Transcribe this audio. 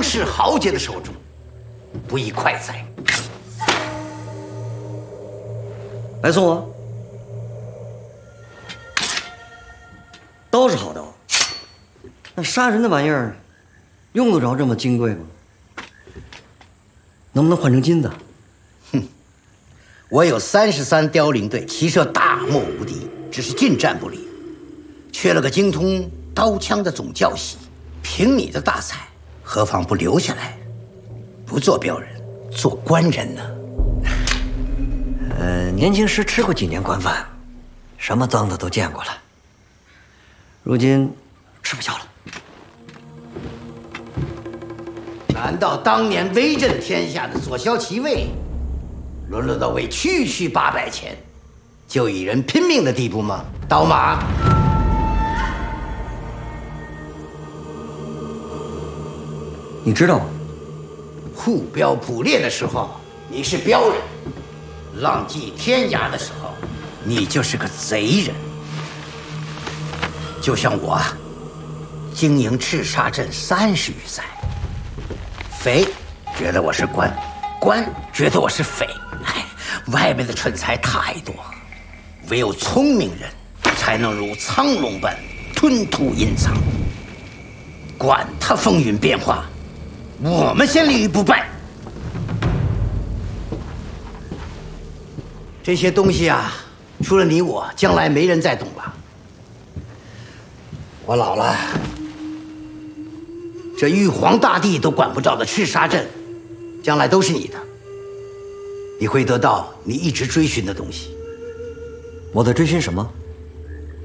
张氏豪杰的手中，不亦快哉？ 来送我。刀是好刀，那杀人的玩意儿，用得着这么金贵吗？能不能换成金的？ 哼，我有33凋零队，骑射大漠无敌，只是近战不利，缺了个精通刀枪的总教习。凭你的大才，何妨不留下来，不做镖人，做官人呢？ 年轻时吃过几年官饭，什么脏的都见过了。如今吃不消了。 难道当年威震天下的左骁骑卫，沦落到为区区800钱就与人拼命的地步吗？刀马， 你知道吗？ 护镖捕猎的时候你是镖人，浪迹天涯的时候你就是个贼人。就像我经营赤沙镇30余载，匪觉得我是官，官觉得我是匪。哎，外面的蠢材太多，唯有聪明人才能如苍龙般吞吐隐藏。管他风云变化，我们先立于不败。这些东西啊，除了你我，将来没人再懂了。我老了，这玉皇大帝都管不着的赤沙镇，将来都是你的。你会得到你一直追寻的东西。 我在追寻什么？